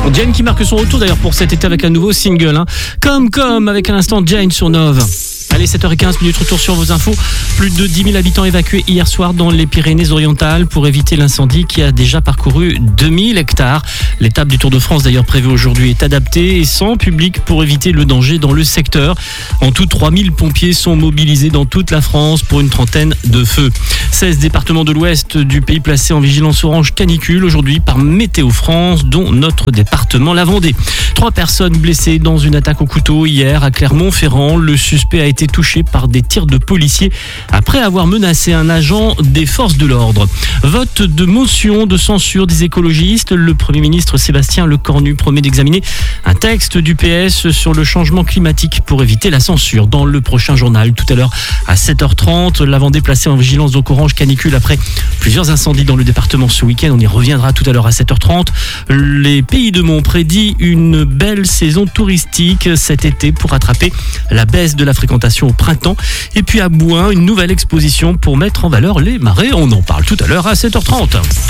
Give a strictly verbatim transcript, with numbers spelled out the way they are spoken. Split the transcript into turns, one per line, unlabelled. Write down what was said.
Jane qui marque son retour d'ailleurs pour cet été avec un nouveau single. Hein. Comme comme avec à l'instant Jane sur Nove. Allez, sept heures quinze minutes, retour sur vos infos. Plus de dix mille habitants évacués hier soir dans les Pyrénées-Orientales pour éviter l'incendie qui a déjà parcouru deux mille hectares. L'étape du Tour de France d'ailleurs prévue aujourd'hui est adaptée et sans public pour éviter le danger dans le secteur. En tout, trois mille pompiers sont mobilisés dans toute la France pour une trentaine de feux. seize départements de l'ouest du pays placés en vigilance orange canicule aujourd'hui par Météo France, dont notre département, la Vendée. Trois personnes blessées dans une attaque au couteau hier à Clermont-Ferrand. Le suspect a été touché par des tirs de policiers après avoir menacé un agent des forces de l'ordre. Vote de motion de censure des écologistes. Le Premier ministre Sébastien Lecornu promet d'examiner un texte du P S sur le changement climatique pour éviter la censure. Dans le prochain journal, tout à l'heure à sept heures trente, la Vendée placée en vigilance donc orange canicule après plusieurs incendies dans le département ce week-end. On y reviendra tout à l'heure à sept heures trente. Les Pays de Monts prédit une belle saison touristique cet été pour rattraper la baisse de la fréquentation au printemps. Et puis à Bouin, une nouvelle exposition pour mettre en valeur les marais. On en parle tout à l'heure à sept heures trente.